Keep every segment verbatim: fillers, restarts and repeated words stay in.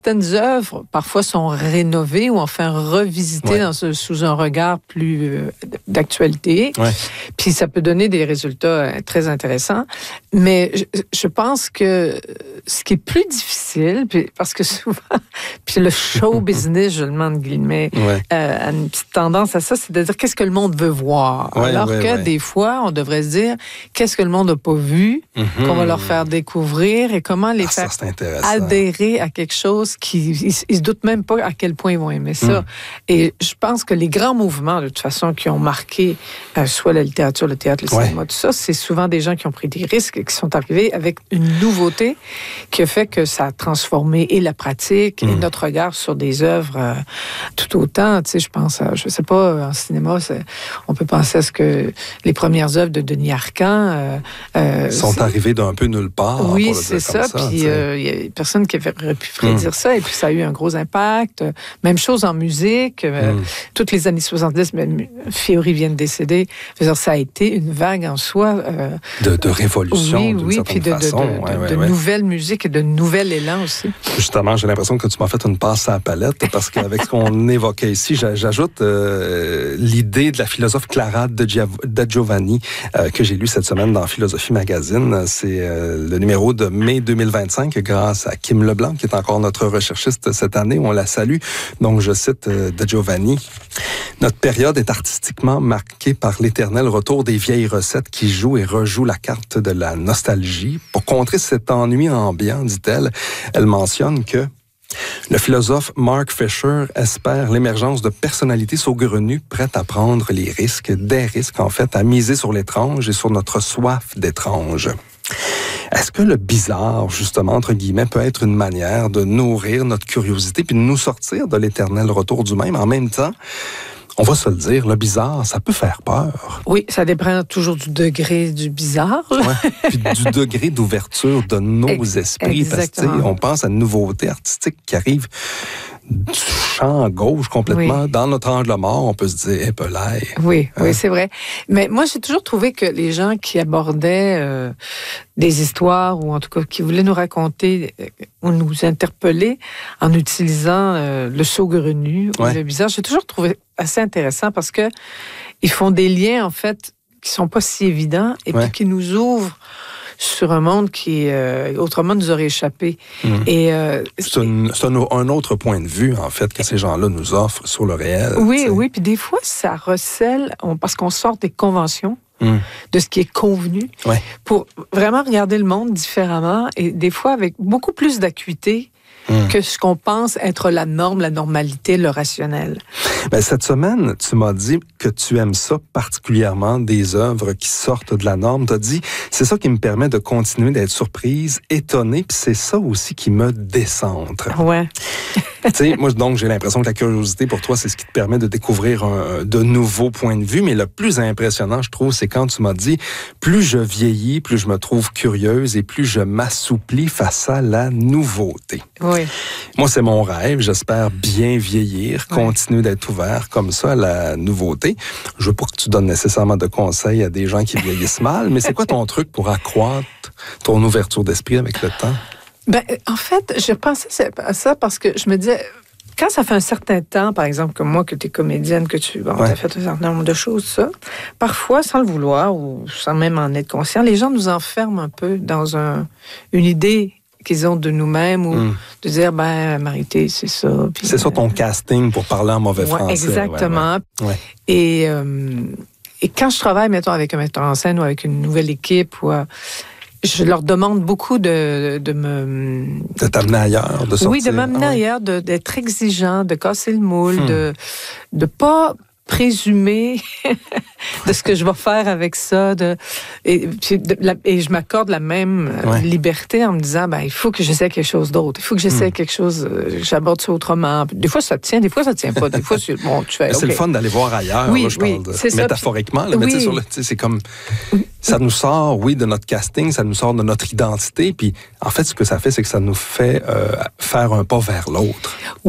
Certaines œuvres, parfois, sont rénovées ou enfin revisitées ouais. dans ce, sous un regard plus euh, d'actualité. Ouais. Puis ça peut donner des résultats euh, très intéressants. Mais je, je pense que ce qui est plus difficile, puis, parce que souvent, puis le show business, je le mets en guillemets, ouais. euh, a une petite tendance à ça, c'est de dire qu'est-ce que le monde veut voir. Ouais, Alors ouais, que ouais. des fois, on devrait se dire qu'est-ce que le monde n'a pas vu, mm-hmm. qu'on va leur faire découvrir et comment les ah, faire ça, adhérer à quelque chose qui ils, ils se doutent même pas à quel point ils vont aimer ça. Mm. Et je pense que les grands mouvements, de toute façon, qui ont marqué euh, soit la littérature, le théâtre, le ouais. cinéma, tout ça, c'est souvent des gens qui ont pris des risques et qui sont arrivés avec une nouveauté qui a fait que ça a transformé et la pratique mm. et notre regard sur des œuvres euh, tout autant. Tu sais, je pense, à, je sais pas, en cinéma, c'est, on peut penser à ce que les premières œuvres de Denis Arcand euh, euh, sont arrivées d'un peu nulle part. Oui, pour le c'est ça. ça puis il euh, y a personne qui avait pu prédire mm. ça. Et puis ça a eu un gros impact. Même chose en musique. Euh, mm. Toutes les années soixante-dix, même Fiori vient de décéder. Ça a été une vague en soi. Euh, de, de révolution, oui, d'une oui, certaine puis de, façon. De, de, ouais, de, ouais, de ouais. nouvelle musique et de nouvel élan aussi. Justement, j'ai l'impression que tu m'as fait une passe à la palette parce qu'avec ce qu'on évoquait ici, j'ajoute euh, l'idée de la philosophe Clara de, Giav- de Giovanni euh, que j'ai lu cette semaine dans Philosophie Magazine. C'est euh, le numéro de mai deux mille vingt-cinq grâce à Kim Leblanc qui est encore notre recherchiste cette année. On la salue. Donc, je cite euh, de Giovanni. Notre période est artistiquement marquée par l'éternel retour des vieilles recettes qui jouent et rejouent la carte de la nostalgie. Pour contrer cet ennui ambiant, dit-elle, elle mentionne que le philosophe Mark Fisher espère l'émergence de personnalités saugrenues prêtes à prendre les risques, des risques en fait, à miser sur l'étrange et sur notre soif d'étrange. Est-ce que le bizarre, justement, entre guillemets, peut être une manière de nourrir notre curiosité puis de nous sortir de l'éternel retour du même? En même temps, on va se le dire, le bizarre, ça peut faire peur. Oui, ça dépend toujours du degré du bizarre. Ouais, puis du degré d'ouverture de nos Ex- esprits. Exactement. Parce que, on pense à une nouveauté artistique qui arrive du champ gauche complètement. Oui. Dans notre angle mort, on peut se dire, eh, pelaille. Oui, hein? Oui, c'est vrai. Mais moi, j'ai toujours trouvé que les gens qui abordaient euh, des histoires, ou en tout cas qui voulaient nous raconter euh, ou nous interpeller en utilisant euh, le saugrenu ouais. ou le bizarre, j'ai toujours trouvé assez intéressant parce que ils font des liens, en fait, qui sont pas si évidents et ouais. puis qui nous ouvrent sur un monde qui, euh, autrement, nous aurait échappé. Mmh. Et, euh, c'est un, c'est un, un autre point de vue, en fait, que ces gens-là nous offrent sur le réel. Oui, t'sais. oui. Puis des fois, ça recèle, on, parce qu'on sort des conventions, mmh. de ce qui est convenu, ouais. pour vraiment regarder le monde différemment et des fois avec beaucoup plus d'acuité Mmh. que ce qu'on pense être la norme, la normalité, le rationnel. Ben, cette semaine, tu m'as dit que tu aimes ça particulièrement, des œuvres qui sortent de la norme. Tu as dit, c'est ça qui me permet de continuer d'être surprise, étonnée, puis c'est ça aussi qui me décentre. Ouais. Tu sais, moi, donc, j'ai l'impression que la curiosité, pour toi, c'est ce qui te permet de découvrir un, de nouveaux points de vue. Mais le plus impressionnant, je trouve, c'est quand tu m'as dit, plus je vieillis, plus je me trouve curieuse et plus je m'assouplis face à la nouveauté. Oui. Moi, c'est mon rêve. J'espère bien vieillir, oui. continuer d'être ouvert comme ça à la nouveauté. Je veux pas que tu donnes nécessairement de conseils à des gens qui vieillissent mal, mais c'est quoi ton truc pour accroître ton ouverture d'esprit avec le temps? Ben, en fait, je pensais à ça parce que je me disais, quand ça fait un certain temps, par exemple, comme moi, que tu es comédienne, que tu bon, ouais. as fait un certain nombre de choses, ça, parfois, sans le vouloir ou sans même en être conscient, les gens nous enferment un peu dans un, une idée qu'ils ont de nous-mêmes ou mm. de dire, ben, Marité, c'est ça. Puis, c'est euh, ça ton casting pour parler en mauvais ouais, français. Exactement. Ouais, ouais. Ouais. Et, euh, et quand je travaille, mettons, avec un metteur en scène ou avec une nouvelle équipe, ou, euh, je leur demande beaucoup de, de me... De t'amener ailleurs, de sortir. Oui, de m'amener ah, ouais. ailleurs, de, d'être exigeant, de casser le moule, hmm. de ne pas présumer de ce que je vais faire avec ça. De, et, puis de, la, et je m'accorde la même ouais. liberté en me disant, ben, il faut que j'essaie quelque chose d'autre. Il faut que j'essaie hmm. quelque chose, euh, j'aborde ça autrement. Des fois, ça tient, des fois, ça tient pas. Des fois, c'est bon, tu fais, okay. C'est le fun d'aller voir ailleurs, oui, là, je oui, parle de, c'est métaphoriquement. Ça, là, mais oui. sur le, c'est comme... Ça nous sort, oui, de notre casting, ça nous sort de notre identité. Puis, en fait, ce que ça fait, c'est que ça nous fait euh, faire un pas vers l'autre. Oui,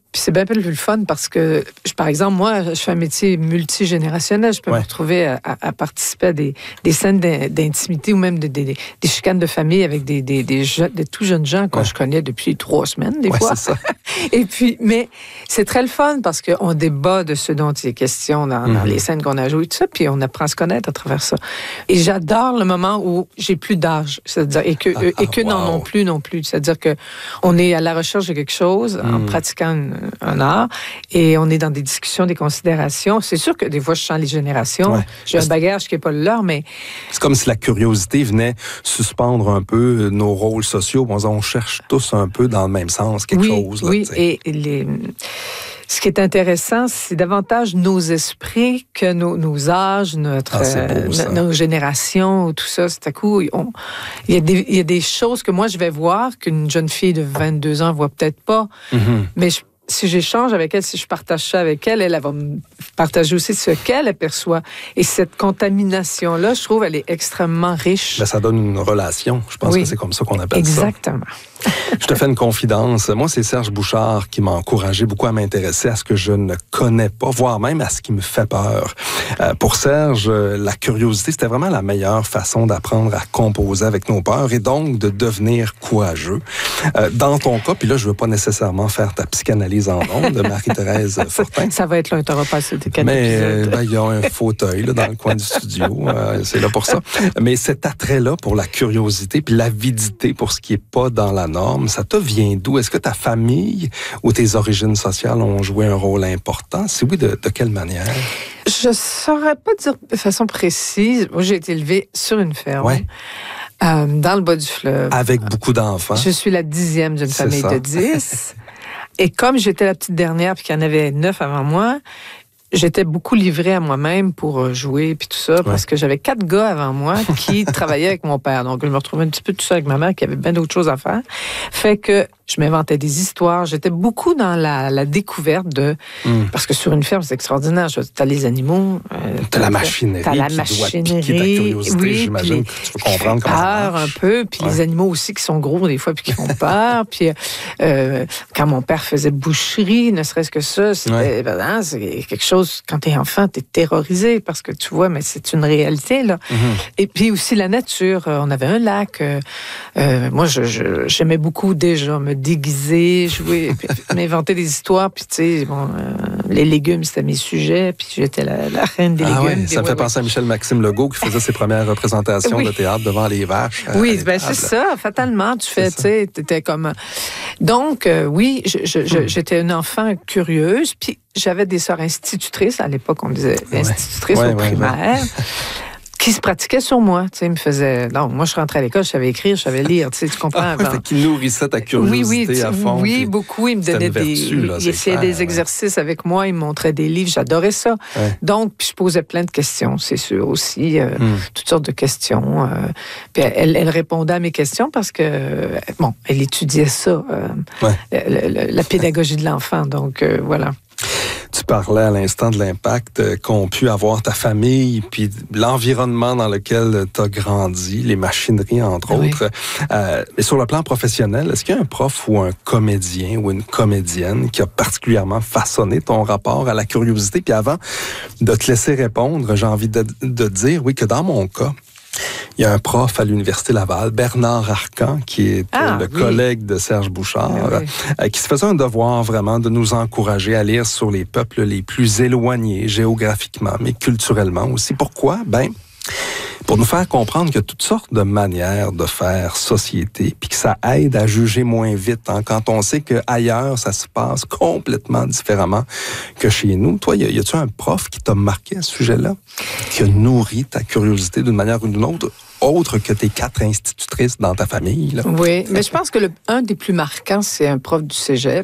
Puis c'est bien plus le fun parce que, par exemple, moi, je fais un métier multigénérationnel. Je peux ouais. me retrouver à, à, à participer à des, des scènes d'intimité ou même de, de, de, des chicanes de famille avec des, des, des, jeunes, des tout jeunes gens que ouais. je connais depuis trois semaines, des ouais, fois. C'est ça. Et puis, mais c'est très le fun parce qu'on débat de ce dont il est question dans, mm-hmm. dans les scènes qu'on a jouées, tout ça, puis on apprend à se connaître à travers ça. Et j'adore le moment où j'ai plus d'âge, c'est-à-dire, et que, ah, et que wow. n'en ont plus non plus. C'est-à-dire que on est à la recherche de quelque chose mm. en pratiquant une, un art et on est dans des discussions, des considérations. C'est sûr que des fois, je sens les générations. Ouais. J'ai un bagage qui n'est pas le leur, mais... C'est comme si la curiosité venait suspendre un peu nos rôles sociaux. On cherche tous un peu dans le même sens, quelque oui, chose. Là, oui, et les... Ce qui est intéressant, c'est davantage nos esprits que nos, nos âges, notre, ah, beau, euh, nos générations, tout ça. C'est à coup, on, il, y a des, il y a des choses que moi, je vais voir qu'une jeune fille de vingt-deux ans ne voit peut-être pas. Mm-hmm. Mais je, si j'échange avec elle, si je partage ça avec elle, elle, elle va me partager aussi ce qu'elle aperçoit. Et cette contamination-là, je trouve, elle est extrêmement riche. Ben, ça donne une relation. Je pense oui. que c'est comme ça qu'on appelle Exactement. ça. Je te fais une confidence. Moi, c'est Serge Bouchard qui m'a encouragé beaucoup à m'intéresser à ce que je ne connais pas, voire même à ce qui me fait peur. Euh, pour Serge, la curiosité, c'était vraiment la meilleure façon d'apprendre à composer avec nos peurs et donc de devenir courageux. Euh, dans ton cas, puis là, je ne veux pas nécessairement faire ta psychanalyse en ondes de Marie-Thérèse Fortin. Ça va être là, tu n'auras pas cette quatre Mais épisodes. Ben, il y a un fauteuil là, dans le coin du studio. Euh, c'est là pour ça. Mais cet attrait-là pour la curiosité puis l'avidité pour ce qui n'est pas dans la norme, ça te vient d'où? Est-ce que ta famille ou tes origines sociales ont joué un rôle important? Si oui, de, de quelle manière? Je ne saurais pas dire de façon précise. Moi, j'ai été élevée sur une ferme. Ouais. Euh, dans le bas du fleuve. Avec beaucoup d'enfants. Je suis la dixième d'une C'est famille ça. de dix. Et comme j'étais la petite dernière puis qu'il y en avait neuf avant moi, j'étais beaucoup livrée à moi-même pour jouer puis tout ça, ouais. parce que j'avais quatre gars avant moi qui travaillaient avec mon père. Donc, je me retrouvais un petit peu tout seul avec ma mère qui avait bien d'autres choses à faire. Fait que je m'inventais des histoires. J'étais beaucoup dans la, la découverte de... Mm. Parce que sur une ferme, c'est extraordinaire. T'as les animaux. Euh, t'as la machinerie T'as la qui machinerie, doit piquer ta curiosité, oui, j'imagine. Que tu veux comprendre comment peur ça un peu. Puis ouais. les animaux aussi qui sont gros des fois puis qui font peur. Puis euh, quand mon père faisait boucherie, ne serait-ce que ça, c'était, ouais. ben, hein, c'est quelque chose... Quand t'es enfant, t'es terrorisé parce que tu vois, mais c'est une réalité, là. Mm-hmm. Et puis aussi la nature. On avait un lac. Euh, euh, moi, je, je, j'aimais beaucoup déjà me déguiser, jouer, m'inventer des histoires, puis tu sais, bon, euh, les légumes, c'était mes sujets, puis j'étais la, la reine des ah légumes. Ouais, ça me fait penser à Michel-Maxime Legault qui faisait ses premières représentations oui. de théâtre devant les vaches. Oui, ben c'est ça, fatalement, tu fais, tu sais, t'étais comme... Donc, euh, oui, je, je, je, j'étais une enfant curieuse, puis j'avais des sœurs institutrices, à l'époque, on disait institutrices ouais. au ouais, primaire. Ouais, ouais. Qui se pratiquait sur moi, tu sais, me faisait... Donc, moi, je rentrais à l'école, je savais écrire, je savais lire, tu sais, tu comprends? Ah, ouais, qui nourrissait ta curiosité oui, oui, tu, à fond. Oui, puis, beaucoup. Il me donnait des... Vertu, là, il essayait clair, des ouais. exercices avec moi, il me montrait des livres, j'adorais ça. Ouais. Donc, puis je posais plein de questions, c'est sûr, aussi, euh, mm. toutes sortes de questions. Euh, puis elle, elle répondait à mes questions parce que, bon, elle étudiait ça, euh, ouais. la, la, la pédagogie de l'enfant, donc euh, voilà. Tu parlais à l'instant de l'impact qu'ont pu avoir ta famille, puis l'environnement dans lequel tu as grandi, les machineries, entre oui. autres. Euh, mais sur le plan professionnel, est-ce qu'il y a un prof ou un comédien ou une comédienne qui a particulièrement façonné ton rapport à la curiosité? Puis avant de te laisser répondre, j'ai envie de, de dire, oui, que dans mon cas, il y a un prof à l'Université Laval, Bernard Arcan, qui est ah, le oui. collègue de Serge Bouchard, oui. euh, qui se faisait un devoir vraiment de nous encourager à lire sur les peuples les plus éloignés géographiquement, mais culturellement aussi. Pourquoi? Ben, pour nous faire comprendre qu'il y a toutes sortes de manières de faire société, puis que ça aide à juger moins vite, hein, quand on sait qu'ailleurs, ça se passe complètement différemment que chez nous. Toi, y, a, y a-tu un prof qui t'a marqué à ce sujet-là, qui a nourri ta curiosité d'une manière ou d'une autre, autre que tes quatre institutrices dans ta famille? Là? Oui, mais je pense que le, un des plus marquants, c'est un prof du cégep,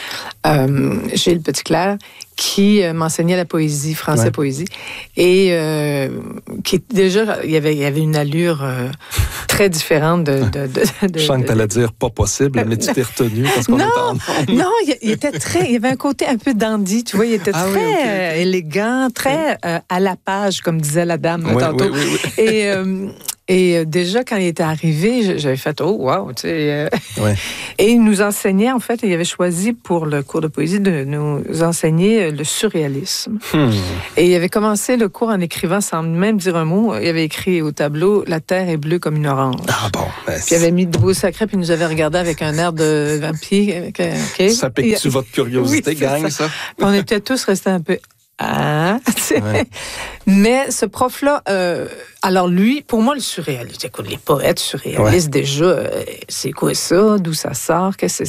euh, Gilles Petitclerc, qui euh, m'enseignait la poésie, français ouais. poésie, et euh, qui déjà, il y avait, il y avait une allure euh, très différente de... de, de, de je sens que tu allais dire pas possible, mais tu t'es retenu parce qu'on non, est en nombre. Non, il, il était très... Il y avait un côté un peu dandy, tu vois, il était ah, très oui, okay, okay. élégant, très euh, à la page, comme disait la dame oui, tantôt. Oui, oui, oui. Et... Euh, Et déjà, quand il était arrivé, j'avais fait « Oh, wow! » tu sais. Euh, ouais. Et il nous enseignait, en fait, il avait choisi pour le, cours de poésie, de nous enseigner le surréalisme. Hmm. Et il avait commencé le cours en écrivant, sans même dire un mot, il avait écrit au tableau « La terre est bleue comme une orange ». Ah bon? Ben, puis il avait mis de beaux sacrés, puis il nous avait regardé avec un air de vampire. Okay. Ça pique-tu votre curiosité, oui, gang, ça? ça? On était tous restés un peu... Ah, ouais. Mais ce prof-là, euh, alors lui, pour moi, le surréaliste, écoute, les poètes surréalistes, ouais. déjà, euh, c'est quoi ça? D'où ça sort? Qu'est-ce que